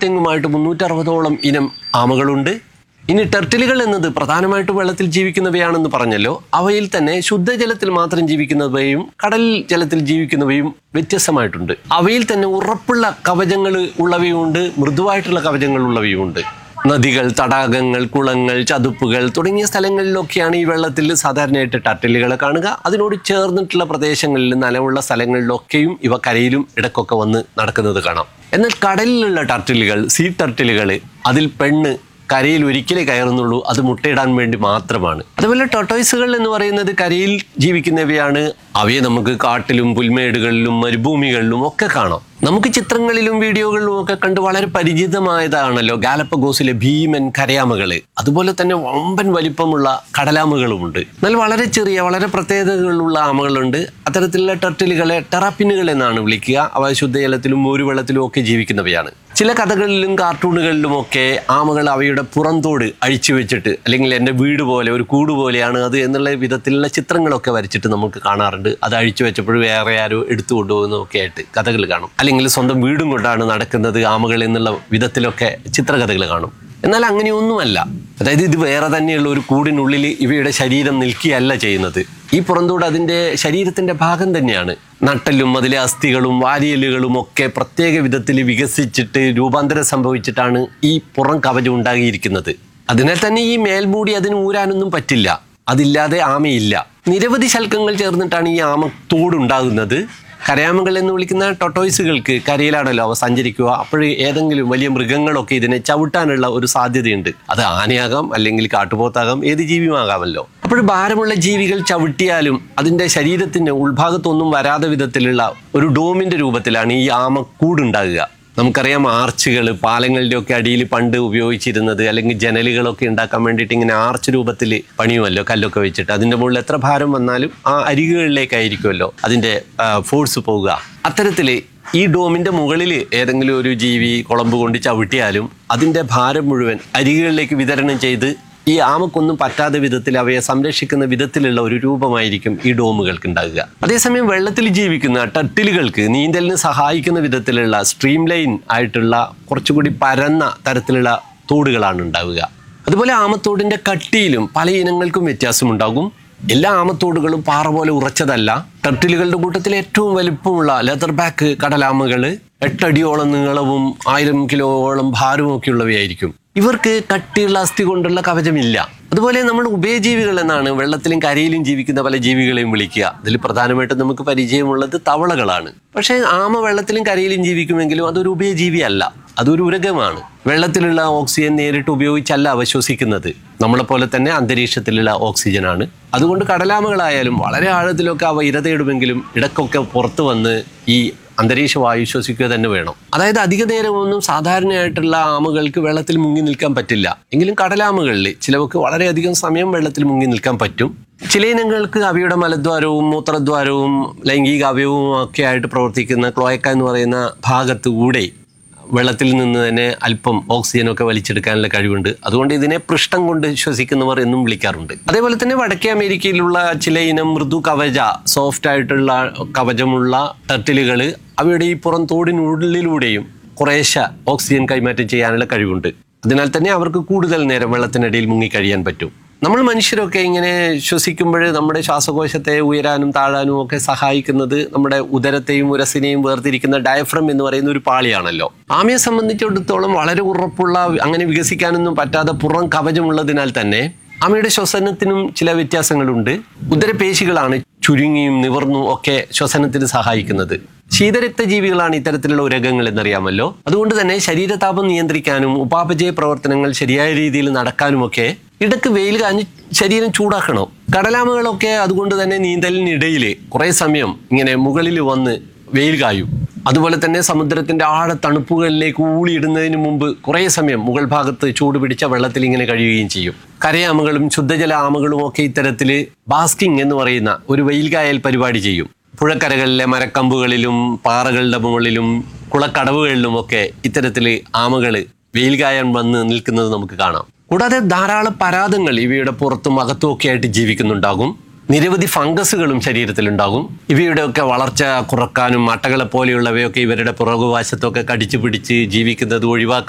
അങ്ങോട്ടെങ്ങുമായിട്ട് 360ഓളം ഇനം ആമകളുണ്ട്. ഇനി ടെർട്ടിലുകൾ എന്നത് പ്രധാനമായിട്ടും വെള്ളത്തിൽ ജീവിക്കുന്നവയാണെന്ന് പറഞ്ഞല്ലോ. അവയിൽ തന്നെ ശുദ്ധജലത്തിൽ മാത്രം ജീവിക്കുന്നവയും കടൽ ജലത്തിൽ ജീവിക്കുന്നവയും വ്യത്യസ്തമായിട്ടുണ്ട്. അവയിൽ തന്നെ ഉറപ്പുള്ള കവചങ്ങൾ ഉള്ളവയുമുണ്ട്, മൃദുവായിട്ടുള്ള കവചങ്ങൾ ഉള്ളവയുമുണ്ട്. നദികൾ, തടാകങ്ങൾ, കുളങ്ങൾ, ചതുപ്പുകൾ തുടങ്ങിയ സ്ഥലങ്ങളിലൊക്കെയാണ് ഈ വെള്ളത്തിൽ സാധാരണയായിട്ട് ടർട്ടിലുകളെ കാണുക. അതിനോട് ചേർന്നിട്ടുള്ള പ്രദേശങ്ങളിൽ, നനവുള്ള സ്ഥലങ്ങളിലൊക്കെയും ഇവ കരയിലും ഇടയ്ക്കൊക്കെ വന്ന് നടക്കുന്നത് കാണാം. എന്നാൽ കടലിലുള്ള ടർട്ടിലുകൾ, സീ ടർട്ടിലുകൾ, അതിൽ പെണ്ണ് കരയിൽ ഒരിക്കലേ കയറുന്നുള്ളൂ, അത് മുട്ടയിടാൻ വേണ്ടി മാത്രമാണ്. അതുപോലെ ടോർട്ടോയ്സുകൾ എന്ന് പറയുന്നത് കരയിൽ ജീവിക്കുന്നവയാണ്. അവയെ നമുക്ക് കാട്ടിലും പുൽമേടുകളിലും മരുഭൂമികളിലും ഒക്കെ കാണാം. നമുക്ക് ചിത്രങ്ങളിലും വീഡിയോകളിലും ഒക്കെ കണ്ട് വളരെ പരിചിതമായതാണല്ലോ ഗാലപ്പഗോസിലെ ഭീമൻ കരയാമകള്. അതുപോലെ തന്നെ വമ്പൻ വലിപ്പമുള്ള കടലാമകളുമുണ്ട്. എന്നാൽ വളരെ ചെറിയ, വളരെ പ്രത്യേകതകളുള്ള ആമകളുണ്ട്. അത്തരത്തിലുള്ള ടർട്ടിലുകളെ ടെറാപ്പിനുകൾ എന്നാണ് വിളിക്കുക. അവ ശുദ്ധജലത്തിലും മോരുവെള്ളത്തിലും ഒക്കെ ജീവിക്കുന്നവയാണ്. ചില കഥകളിലും കാർട്ടൂണുകളിലും ഒക്കെ ആമകൾ അവയുടെ പുറന്തോട് അഴിച്ചു വെച്ചിട്ട്, അല്ലെങ്കിൽ എൻ്റെ വീട് പോലെ, ഒരു കൂട് പോലെയാണ് അത് എന്നുള്ള വിധത്തിലുള്ള ചിത്രങ്ങളൊക്കെ വരച്ചിട്ട് നമുക്ക് കാണാറുണ്ട്. അത് അഴിച്ചു വെച്ചപ്പോൾ വേറെ ആരോ എടുത്തു കൊണ്ടുപോകുന്നതൊക്കെ ആയിട്ട് കഥകൾ കാണും. അല്ലെങ്കിൽ സ്വന്തം വീടും കൊണ്ടാണ് നടക്കുന്നത് ആമകൾ എന്നുള്ള വിധത്തിലൊക്കെ ചിത്രകഥകൾ കാണും. എന്നാൽ അങ്ങനെയൊന്നുമല്ല. അതായത് ഇത് വേറെ തന്നെയുള്ള ഒരു കൂടിനുള്ളിൽ ഇവയുടെ ശരീരം നിൽക്കുകയല്ല ചെയ്യുന്നത്. ഈ പുറന്തോട് അതിൻ്റെ ശരീരത്തിൻ്റെ ഭാഗം തന്നെയാണ്. നട്ടലും അതിലെ അസ്ഥികളും വാരിയലുകളും ഒക്കെ പ്രത്യേക വിധത്തിൽ വികസിച്ചിട്ട് രൂപാന്തരം സംഭവിച്ചിട്ടാണ് ഈ പുറം കവചം ഉണ്ടാകിയിരിക്കുന്നത്. അതിനാൽ തന്നെ ഈ മേൽമൂടി അതിന് ഊരാനൊന്നും പറ്റില്ല. അതില്ലാതെ ആമയില്ല. നിരവധി ശൽക്കങ്ങൾ ചേർന്നിട്ടാണ് ഈ ആമത്തോടുണ്ടാകുന്നത്. കരയാമകൾ എന്ന് വിളിക്കുന്ന ടൊട്ടോയ്സുകൾക്ക് കരയിലാണല്ലോ അവ സഞ്ചരിക്കുക. അപ്പോൾ ഏതെങ്കിലും വലിയ മൃഗങ്ങളൊക്കെ ഇതിനെ ചവിട്ടാനുള്ള ഒരു സാധ്യതയുണ്ട്. അത് ആനയാകാം, അല്ലെങ്കിൽ കാട്ടുപോത്താകാം, ഏത് ജീവിയുമാകാമല്ലോ. അപ്പോൾ ഭാരമുള്ള ജീവികൾ ചവിട്ടിയാലും അതിൻ്റെ ശരീരത്തിൻ്റെ ഉൾഭാഗത്തൊന്നും വരാതെ വിധത്തിലുള്ള ഒരു ഡോമിൻ്റെ രൂപത്തിലാണ് ഈ ആമക്കൂടുണ്ടാകുക. നമുക്കറിയാം, ആർച്ചുകൾ, പാലങ്ങളുടെ ഒക്കെ അടിയിൽ പണ്ട് ഉപയോഗിച്ചിരുന്നത്, അല്ലെങ്കിൽ ജനലുകളൊക്കെ ഉണ്ടാക്കാൻ വേണ്ടിയിട്ട് ഇങ്ങനെ ആർച്ച് രൂപത്തിൽ പണിയുമല്ലോ, കല്ലൊക്കെ വെച്ചിട്ട്. അതിൻ്റെ മുകളിൽ എത്ര ഭാരം വന്നാലും ആ അരികുകളിലേക്കായിരിക്കുമല്ലോ അതിൻ്റെ ഫോഴ്സ് പോവുക. അത്തരത്തിൽ ഈ ഡോമിൻ്റെ മുകളിൽ ഏതെങ്കിലും ഒരു ജീവി കുളമ്പ് കൊണ്ട് ചവിട്ടിയാലും അതിൻ്റെ ഭാരം മുഴുവൻ അരികുകളിലേക്ക് വിതരണം ചെയ്ത് ഈ ആമക്കൊന്നും പറ്റാത്ത വിധത്തിൽ അവയെ സംരക്ഷിക്കുന്ന വിധത്തിലുള്ള ഒരു രൂപമായിരിക്കും ഈ ഡോമുകൾക്ക് ഉണ്ടാകുക. അതേസമയം വെള്ളത്തിൽ ജീവിക്കുന്ന ടർട്ടിലുകൾക്ക് നീന്തലിന് സഹായിക്കുന്ന വിധത്തിലുള്ള സ്ട്രീം ലൈൻ ആയിട്ടുള്ള കുറച്ചുകൂടി പരന്ന തരത്തിലുള്ള തോടുകളാണ് ഉണ്ടാവുക. അതുപോലെ ആമത്തോടിൻ്റെ കട്ടിയിലും പല ഇനങ്ങൾക്കും വ്യത്യാസമുണ്ടാകും. എല്ലാ ആമത്തോടുകളും പാറ പോലെ ഉറച്ചതല്ല. ടർട്ടിലുകളുടെ കൂട്ടത്തിൽ ഏറ്റവും വലുപ്പമുള്ള ലെതർ ബാക്ക് കടലാമകൾ 8 അടിയോളം നീളവും 1000 കിലോയോളം ഭാരവും ഒക്കെ ഉള്ളവയായിരിക്കും. ഇവർക്ക് കട്ടിയുള്ള അസ്ഥി കൊണ്ടുള്ള കവചമില്ല. അതുപോലെ നമ്മൾ ഉഭയജീവികൾ എന്നാണ് വെള്ളത്തിലും കരയിലും ജീവിക്കുന്ന പല ജീവികളെയും വിളിക്കുക. അതിൽ പ്രധാനമായിട്ടും നമുക്ക് പരിചയമുള്ളത് തവളകളാണ്. പക്ഷേ ആമ വെള്ളത്തിലും കരയിലും ജീവിക്കുമെങ്കിലും അതൊരു ഉഭയജീവി അല്ല, അതൊരു ഉരകമാണ്. വെള്ളത്തിലുള്ള ഓക്സിജൻ നേരിട്ട് ഉപയോഗിച്ചല്ല അവ ശ്വസിക്കുന്നത്. നമ്മളെപ്പോലെ തന്നെ അന്തരീക്ഷത്തിലുള്ള ഓക്സിജനാണ്. അതുകൊണ്ട് കടലാമകളായാലും വളരെ ആഴത്തിലൊക്കെ അവ ഇര തേടുമെങ്കിലും ഇടയ്ക്കൊക്കെ പുറത്തു വന്ന് ഈ അന്തരീക്ഷ വായു ശ്വസിക്കുക തന്നെ വേണം. അതായത് അധിക നേരമൊന്നും സാധാരണയായിട്ടുള്ള ആമകൾക്ക് വെള്ളത്തിൽ മുങ്ങി നിൽക്കാൻ പറ്റില്ല. എങ്കിലും കടലാമകളിൽ ചിലവർക്ക് വളരെയധികം സമയം വെള്ളത്തിൽ മുങ്ങി നിൽക്കാൻ പറ്റും. ചില ഇനങ്ങൾക്ക് അവയുടെ മലദ്വാരവും മൂത്രദ്വാരവും ലൈംഗിക അവയവവും ഒക്കെ ആയിട്ട് പ്രവർത്തിക്കുന്ന ക്ലോയക്ക എന്ന് പറയുന്ന ഭാഗത്തുകൂടെ വെള്ളത്തിൽ നിന്ന് തന്നെ അല്പം ഓക്സിജനൊക്കെ വലിച്ചെടുക്കാനുള്ള കഴിവുണ്ട്. അതുകൊണ്ട് ഇതിനെ പൃഷ്ഠം കൊണ്ട് ശ്വസിക്കുന്നവർ എന്നും വിളിക്കാറുണ്ട്. അതേപോലെ തന്നെ വടക്കേ അമേരിക്കയിലുള്ള ചില ഇനം മൃദു കവച, സോഫ്റ്റ് ആയിട്ടുള്ള കവചമുള്ള ടർട്ടിലുകൾ അവയുടെ ഈ പുറം തോടിനുള്ളിലൂടെയും കുറേശ്ശെ ഓക്സിജൻ കൈമാറ്റം ചെയ്യാനുള്ള കഴിവുണ്ട്. അതിനാൽ തന്നെ അവർക്ക് കൂടുതൽ നേരം വെള്ളത്തിനടിയിൽ മുങ്ങിക്കഴിയാൻ പറ്റും. നമ്മൾ മനുഷ്യരൊക്കെ ഇങ്ങനെ ശ്വസിക്കുമ്പോൾ നമ്മുടെ ശ്വാസകോശത്തെ ഉയരാനും താഴാനും ഒക്കെ സഹായിക്കുന്നത് നമ്മുടെ ഉദരത്തെയും ഉരസിനെയും വേർതിരിക്കുന്ന ഡയഫ്രം എന്ന് പറയുന്ന ഒരു പാളിയാണല്ലോ. ആമയെ സംബന്ധിച്ചിടത്തോളം വളരെ ഉറപ്പുള്ള, അങ്ങനെ വികസിക്കാനൊന്നും പറ്റാതെ പുറം കവചമുള്ളതിനാൽ തന്നെ ആമയുടെ ശ്വസനത്തിനും ചില വ്യത്യാസങ്ങളുണ്ട്. ഉദരപേശികളാണ് ചുരുങ്ങിയും നിവർന്നും ഒക്കെ ശ്വസനത്തിന് സഹായിക്കുന്നത്. ശീതരക്തജീവികളാണ് ഇത്തരത്തിലുള്ള ഉരകങ്ങൾ എന്നറിയാമല്ലോ. അതുകൊണ്ട് തന്നെ ശരീരതാപം നിയന്ത്രിക്കാനും ഉപാപചയ പ്രവർത്തനങ്ങൾ ശരിയായ രീതിയിൽ നടക്കാനുമൊക്കെ ഇടയ്ക്ക് വെയിൽ കാഞ്ഞ് ശരീരം ചൂടാക്കണം. കടലാമകളൊക്കെ അതുകൊണ്ട് തന്നെ നീന്തലിനിടയിൽ കുറേ സമയം ഇങ്ങനെ മുകളിൽ വന്ന് വെയിൽ കായും. അതുപോലെ തന്നെ സമുദ്രത്തിന്റെ തണുപ്പുകളിലേക്ക് ഊളിയിടുന്നതിന് മുമ്പ് കുറേ സമയം മുകൾ ഭാഗത്ത് ചൂട് പിടിച്ച വെള്ളത്തിൽ ഇങ്ങനെ കഴിയുകയും ചെയ്യും. കരയാമകളും ശുദ്ധജല ആമകളും ഒക്കെ ഇത്തരത്തിൽ ബാസ്കിംഗ് എന്ന് പറയുന്ന ഒരു വെയിൽ കായൽ പരിപാടി ചെയ്യും. പുഴക്കരകളിലെ മരക്കമ്പുകളിലും പാറകളുടെ മുകളിലും കുളക്കടവുകളിലും ഒക്കെ ഇത്തരത്തിൽ ആമകൾ വെയിൽ കായാൻ വന്ന് നിൽക്കുന്നത് നമുക്ക് കാണാം. കൂടാതെ ധാരാളം പരാതങ്ങൾ ഇവയുടെ പുറത്തും അകത്തും ഒക്കെ ആയിട്ട് ജീവിക്കുന്നുണ്ടാകും. നിരവധി ഫംഗസുകളും ശരീരത്തിലുണ്ടാകും. ഇവയുടെയൊക്കെ വളർച്ച കുറക്കാനും അട്ടകളെ പോലെയുള്ളവയൊക്കെ ഇവരുടെ പുറകുവശത്തൊക്കെ കടിച്ചു പിടിച്ച് ജീവിക്കുന്നത് ഒഴിവാക്കാൻ